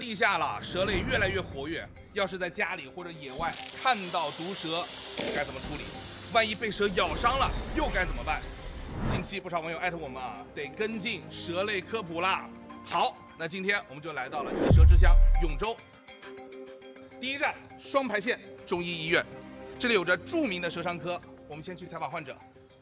立夏了，蛇类越来越活跃，要是在家里或者野外看到毒蛇，该怎么处理？万一被蛇咬伤了，又该怎么办？近期不少网友艾特我们啊，得跟进蛇类科普啦。好，那今天我们就来到了异蛇之乡永州。第一站双牌县中医医院，这里有着著名的蛇伤科。我们先去采访患者。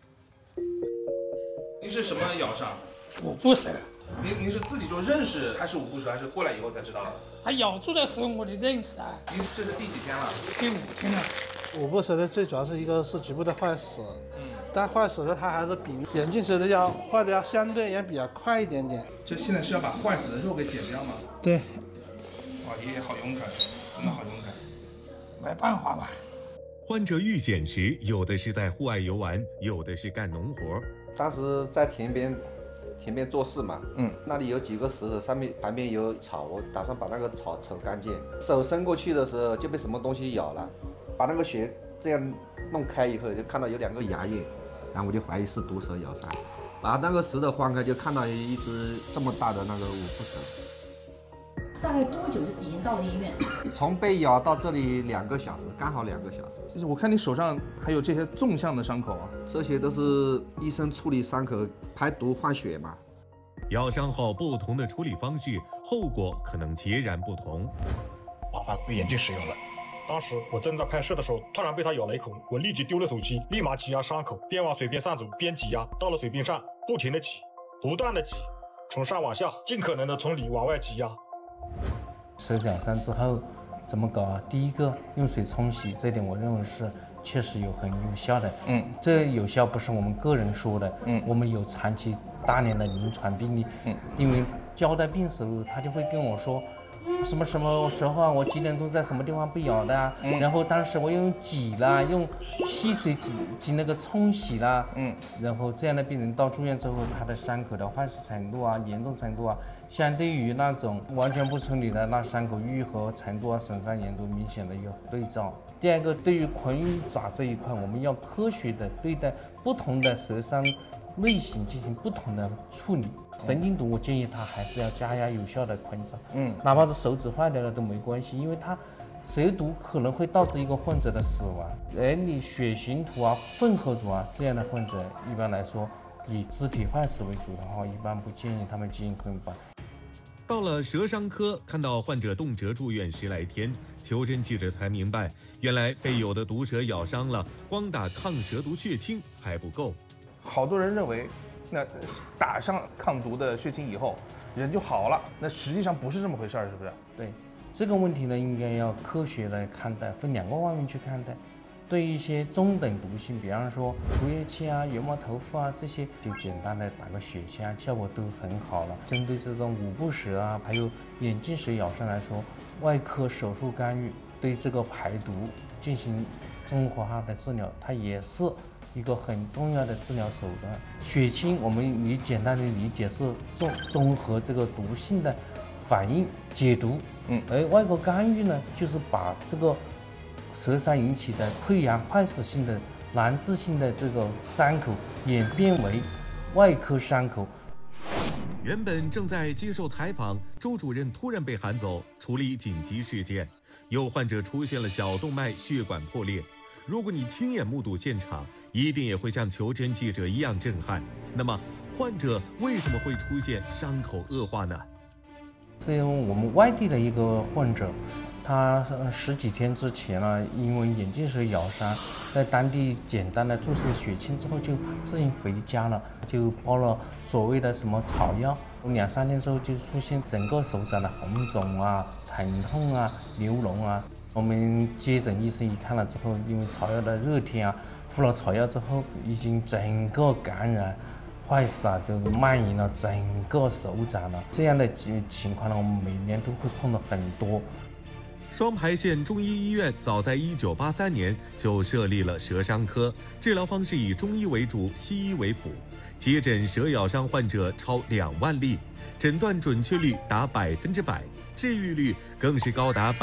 您是什么咬伤？ 五步蛇。 您是自己就认识它是五步蛇，还是过来以后才知道的？ 它咬住的时候我就认识啊。 您这是第几天了？ 第5天了。 五步蛇的最主要是一个是局部的坏死，但坏死的它还是比眼镜蛇的要坏的要相对也比较快一点点。 就现在是要把坏死的肉给剪掉吗？ 对。 哇，爷爷好勇敢，真的好勇敢。 没办法嘛。 患者遇险时，有的是在户外游玩，有的是干农活。 当时在田边做事嘛，那里有几个石头，旁边有草，我打算把那个草扯干净。手伸过去的时候就被什么东西咬了，把那个血这样弄开以后，就看到有2个牙印，然后我就怀疑是毒蛇咬伤。把那个石头翻开，就看到一只这么大的那个五步蛇。 大概多久已经到了医院？ 从被咬到这里2个小时，刚好2个小时。 就是我看你手上还有这些纵向的伤口啊， 这些都是医生处理伤口排毒换血嘛。 咬伤后不同的处理方式，后果可能截然不同。 麻烦被眼镜使用了。当时我正在拍摄的时候，突然被他咬了一口，我立即丢了手机，立马挤压伤口，边往水边上走边挤压，到了水边上不停的挤，不断的挤，从上往下，尽可能的从里往外挤压。 蛇咬伤之后怎么搞啊？第一个用水冲洗，这点我认为是确实很有效的。这有效不是我们个人说的，我们有长期大量的临床病例。因为交代病时候，他就会跟我说，什么时候啊，我几点钟在什么地方被咬的啊？然后当时我用挤啦，用溪水挤那个冲洗啦，然后这样的病人到住院之后，他的伤口的坏死程度啊、严重程度啊，相对于那种完全不处理的那伤口愈合程度啊、损伤严重明显的有对照。第二个，对于昆爪这一块，我们要科学的对待不同的蛇伤类型进行不同的处理。神经毒我建议他还是要加压有效的昆爪，哪怕是手指坏掉了都没关系，因为它蛇毒可能会导致一个患者的死亡。而你血型图啊、混合毒啊这样的患者，一般来说以肢体坏死为主的话，一般不建议他们进行昆爪。 到了蛇伤科，看到患者动辄住院10来天，求诊记者才明白，原来被有的毒蛇咬伤了，光打抗蛇毒血清还不够。 好多人认为，那打上抗毒的血清以后，人就好了。那实际上不是这么回事儿，是不是？ 对，这个问题呢，应该要科学来看待，分2个方面去看待。对于一些中等毒性，比方说竹叶青啊、油膜头腹啊这些，就简单的打个血清，效果都很好了。针对这种五步蛇啊，还有眼镜蛇咬伤来说，外科手术干预对这个排毒进行综合化的治疗，它也是一个很重要的治疗手段。血清你简单的理解是综合这个毒性的反应解毒，而外科干预呢，就是把这个蛇伤引起的溃疡坏死性的难治性的这个伤口演变为外科伤口。 原本正在接受采访，周主任突然被喊走处理紧急事件，有患者出现了小动脉血管破裂。如果你亲眼目睹现场，一定也会像求诊记者一样震撼。那么，患者为什么会出现伤口恶化呢？ 是因为我们外地的一个患者，他10几天之前呢，因为眼镜蛇咬伤，在当地简单的注射血清之后，就自行回家了，就包了所谓的什么草药。2、3天之后就出现整个手掌的红肿啊、疼痛啊、流脓啊。我们接诊医生一看了之后，因为草药的热天啊，敷了草药之后，已经整个感染、坏死啊，都蔓延了整个手掌了。这样的情况呢，我们每年都会碰到很多。 双牌县中医医院早在1983年就设立了蛇伤科，治疗方式以中医为主，西医为辅，接诊蛇咬伤患者超2万例，诊断准确率达100%，治愈率更是高达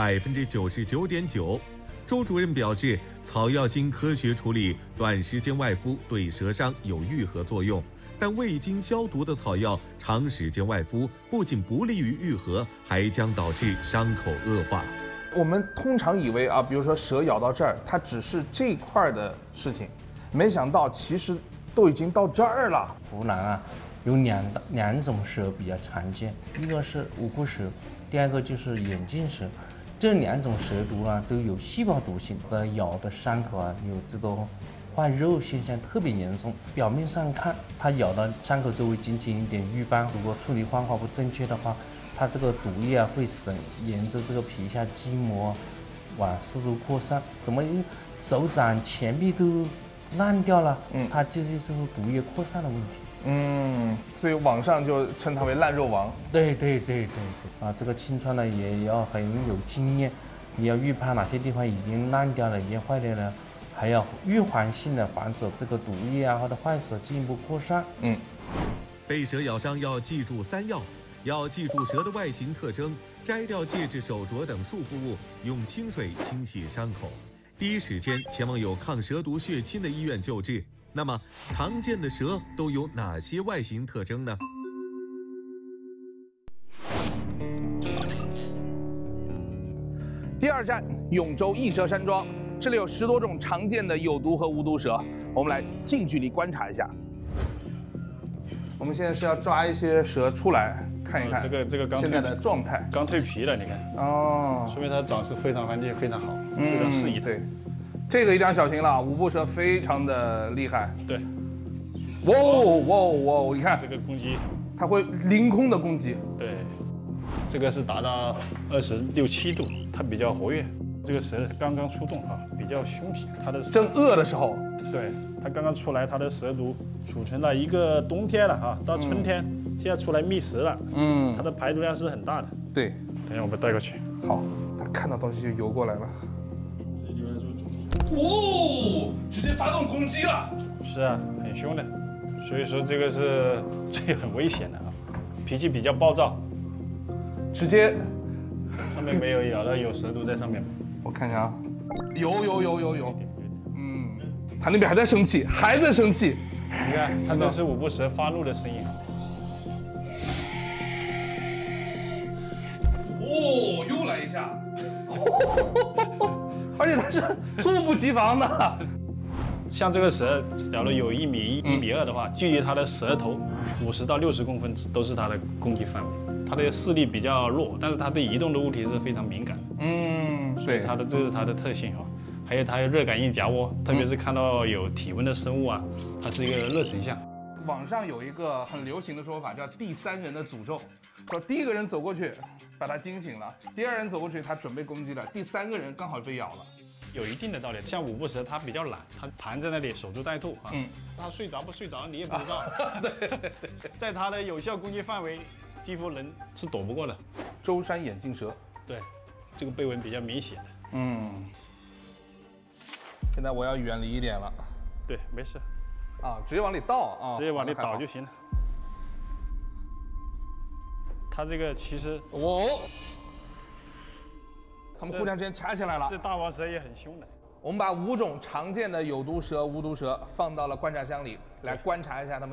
99.9%。周主任表示，草药经科学处理，短时间外敷对蛇伤有愈合作用， 但未经消毒的草药长时间外敷，不仅不利于愈合，还将导致伤口恶化。 我们通常以为啊，比如说蛇咬到这儿，它只是这块的事情，没想到其实都已经到这儿了。 湖南啊，有两种蛇比较常见，一个是五步蛇，第二个就是眼镜蛇。这两种蛇毒啊都有细胞毒性，咬的伤口啊有这个坏肉现象特别严重。表面上看，它咬到伤口周围仅仅一点瘀斑，如果处理方法不正确的话，它这个毒液啊会沿着这个皮下筋膜往四周扩散，怎么手掌前臂都烂掉了？它就是这个毒液扩散的问题。 所以网上就称它为烂肉王。 对啊，这个清创呢也要很有经验，你要预判哪些地方已经烂掉了，已经坏掉了，还要预防性的防止这个毒液啊或者坏死进一步扩散。 被蛇咬伤要记住3要：要记住蛇的外形特征，摘掉戒指、手镯等束缚物，用清水清洗伤口，第一时间前往有抗蛇毒血清的医院救治。那么，常见的蛇都有哪些外形特征呢？ 第2站，永州益蛇山庄，这里有10多种常见的有毒和无毒蛇，我们来近距离观察一下。我们现在是要抓一些蛇出来看一看， 这个刚现在的状态， 刚蜕皮了，你看哦， 说明它长势非常环境非常好，非常适宜。 对，这个一定要小心了，五步蛇非常的厉害。 对， 哇，你看这个攻击， 它会凌空的攻击。 对，这个是达到26、27度，它比较活跃。这个蛇刚刚出洞啊，比较凶皮，它的正饿的时候， 对，它刚刚出来，它的蛇毒储存了一个冬天了啊，到春天现在出来觅食了，它的排毒量是很大的。 对， 等一下我们带过去。 好，它看到东西就游过来了。直接发动攻击了。 是啊，很凶的，所以说这个是最很危险的啊，脾气比较暴躁， 直接上面没有咬到有蛇毒在上面吗？ 我看看啊，有，它那边还在生气， 你看，它这是五步蛇发怒的声音。 又来一下，而且它是猝不及防的。 像这个蛇，假如有1米1、1米2的话，距离它的蛇头50到60公分都是它的攻击范围。它的视力比较弱，但是它对移动的物体是非常敏感的。对，这是它的特性啊。还有它有热感应夹窝，特别是看到有体温的生物啊，它是一个热成像。 网上有一个很流行的说法，叫第3人的诅咒，说第1个人走过去把它惊醒了，第2人走过去他准备攻击了，第3个人刚好被咬了。 有一定的道理，像五步蛇它比较懒，它盘在那里守株待兔啊。它睡着不睡着你也不知道。对，在它的有效攻击范围，几乎人是躲不过的。 舟山眼镜蛇， 对，这个背纹比较明显的。 现在我要远离一点了。 对，没事。 直接往里倒啊， 直接往里倒就行了。它这个其实他们互相之间掐起来了。 这大王蛇也很凶的。 我们把5种常见的有毒蛇、无毒蛇放到了观察箱里，来观察一下它们